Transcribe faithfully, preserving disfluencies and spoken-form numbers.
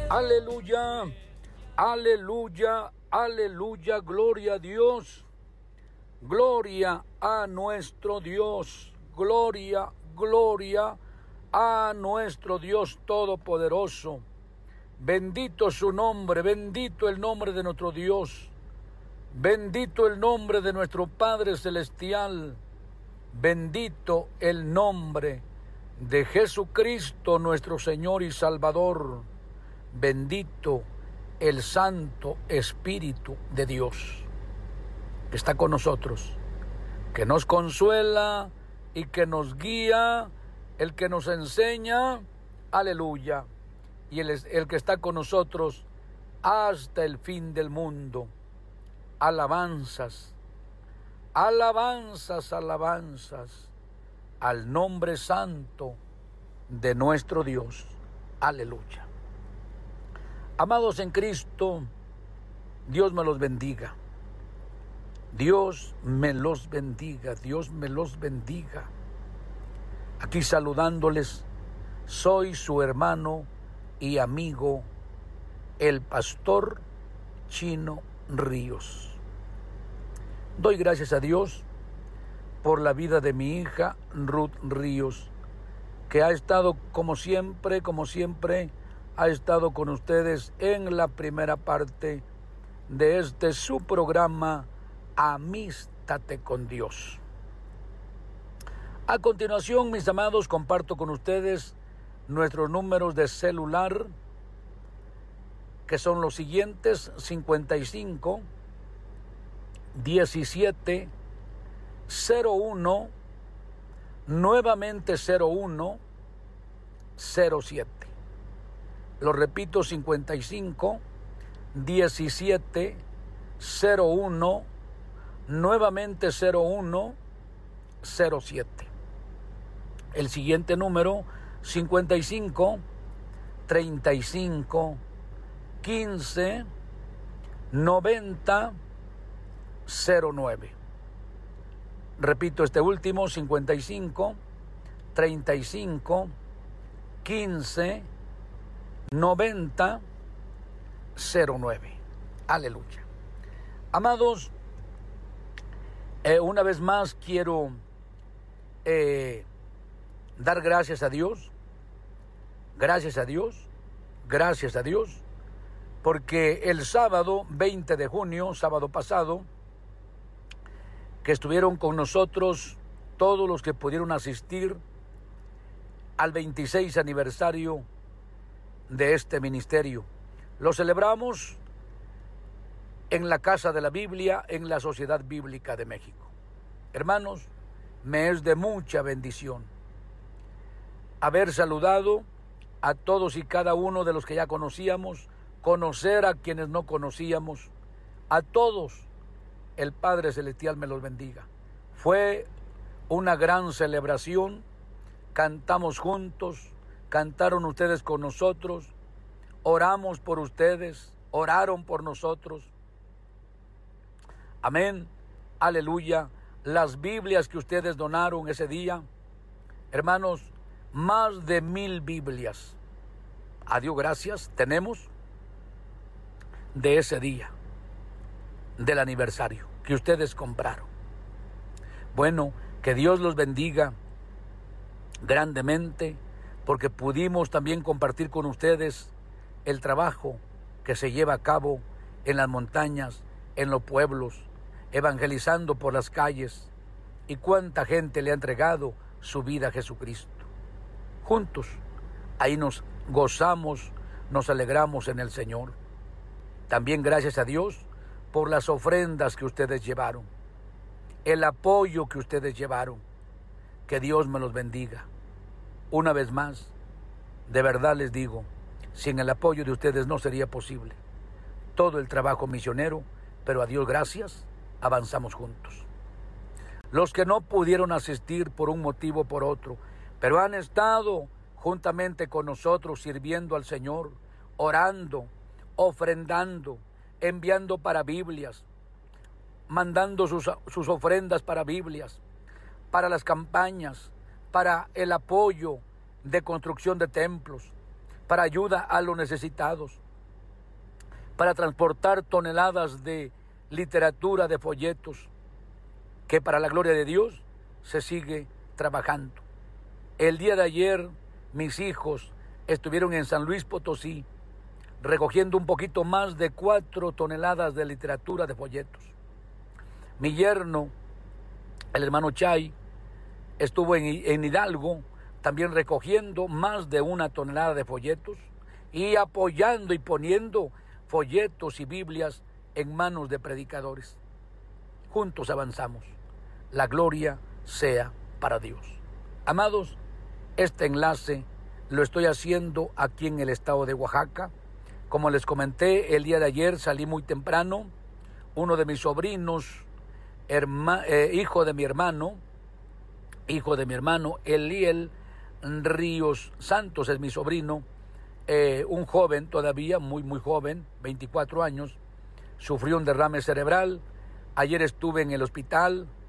Aleluya, aleluya, aleluya, gloria a Dios, gloria a nuestro Dios, gloria, gloria a nuestro Dios Todopoderoso. Bendito su nombre, bendito el nombre de nuestro Dios, bendito el nombre de nuestro Padre Celestial, bendito el nombre de Jesucristo nuestro Señor y Salvador, bendito el Santo Espíritu de Dios, que está con nosotros, que nos consuela y que nos guía, el que nos enseña, aleluya, y el, el que está con nosotros hasta el fin del mundo. Alabanzas, alabanzas, alabanzas al nombre santo de nuestro Dios. Aleluya. Amados en Cristo, Dios me los bendiga. Dios me los bendiga, Dios me los bendiga. Aquí saludándoles, soy su hermano y amigo, el pastor Chino Ríos. Doy gracias a Dios por la vida de mi hija Ruth Ríos, que ha estado como siempre, como siempre, ha estado con ustedes en la primera parte de este su programa Amístate con Dios. A continuación, mis amados, comparto con ustedes nuestros números de celular, que son los siguientes: cincuenta y cinco, diecisiete, cero uno, nuevamente cero uno, cero siete. Lo repito, cincuenta y cinco, diecisiete, cero uno, nuevamente cero uno, cero siete. El siguiente número, cincuenta y cinco, treinta y cinco, quince, noventa, cero nueve. Repito este último, cincuenta y cinco, treinta y cinco, quince, noventa, cero nueve. Aleluya. Amados, eh, una vez más quiero eh, dar gracias a Dios, gracias a Dios, gracias a Dios, porque el sábado veinte de junio, sábado pasado, que estuvieron con nosotros todos los que pudieron asistir al veintiséis aniversario de este ministerio. Lo celebramos en la Casa de la Biblia, en la Sociedad Bíblica de México. Hermanos, me es de mucha bendición haber saludado a todos y cada uno de los que ya conocíamos, conocer a quienes no conocíamos, a todos. El Padre Celestial me los bendiga. Fue una gran celebración, cantamos juntos, cantaron ustedes con nosotros, oramos por ustedes, oraron por nosotros. Amén, aleluya. Las Biblias que ustedes donaron ese día, hermanos, más de mil Biblias, a Dios gracias, tenemos de ese día, del aniversario que ustedes compraron. Bueno, que Dios los bendiga grandemente, porque pudimos también compartir con ustedes el trabajo que se lleva a cabo en las montañas, en los pueblos, evangelizando por las calles, y cuánta gente le ha entregado su vida a Jesucristo. Juntos, ahí nos gozamos, nos alegramos en el Señor. También gracias a Dios por las ofrendas que ustedes llevaron, el apoyo que ustedes llevaron. Que Dios me los bendiga. Una vez más, de verdad les digo, sin el apoyo de ustedes no sería posible todo el trabajo misionero, pero a Dios gracias, avanzamos juntos. Los que no pudieron asistir por un motivo o por otro, pero han estado juntamente con nosotros sirviendo al Señor, orando, ofrendando, enviando para Biblias, mandando sus, sus ofrendas para Biblias, para las campañas, para el apoyo de construcción de templos, para ayuda a los necesitados, para transportar toneladas de literatura, de folletos, que para la gloria de Dios se sigue trabajando. El día de ayer mis hijos estuvieron en San Luis Potosí recogiendo un poquito más de cuatro toneladas de literatura, de folletos. Mi yerno, el hermano Chay, estuvo en, en Hidalgo también recogiendo más de una tonelada de folletos y apoyando y poniendo folletos y Biblias en manos de predicadores. Juntos avanzamos. La gloria sea para Dios. Amados, este enlace lo estoy haciendo aquí en el estado de Oaxaca. Como les comenté, el día de ayer salí muy temprano. Uno de mis sobrinos, herma, eh, hijo de mi hermano, hijo de mi hermano, Eliel Ríos Santos es mi sobrino, eh, un joven todavía, muy muy joven, veinticuatro años, sufrió un derrame cerebral. Ayer estuve en el hospital